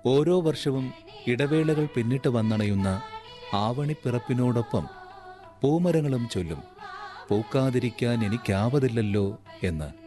ഓരോ വർഷവും ഇടവേളകൾ പിന്നിട്ട് വന്നണയുന്ന ആവണിപ്പിറപ്പിനോടൊപ്പം പൂമരങ്ങളും ചൊല്ലും പൂക്കാതിരിക്കാൻ എനിക്കാവതില്ലല്ലോ എന്ന്.